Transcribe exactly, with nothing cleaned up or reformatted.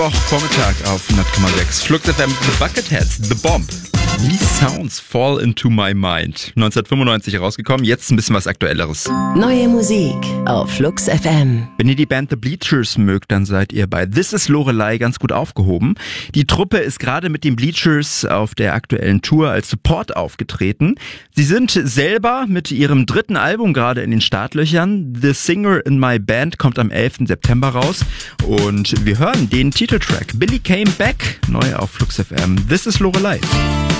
Auch Vormittag auf hundert Komma sechs. Flux F M, The Bucketheads, The Bomb. These Sounds Fall Into My Mind. neunzehnhundertfünfundneunzig herausgekommen, jetzt ein bisschen was Aktuelleres. Neue Musik auf Flux F M. Wenn ihr die Band The Bleachers mögt, dann seid ihr bei This Is Lorelei ganz gut aufgehoben. Die Truppe ist gerade mit den Bleachers auf der aktuellen Tour als Support aufgetreten. Sie sind selber mit ihrem dritten Album gerade in den Startlöchern. The Singer in My Band kommt am elften September raus. Und wir hören den Titeltrack Billy Came Back, neu auf Flux F M. This Is Lorelei.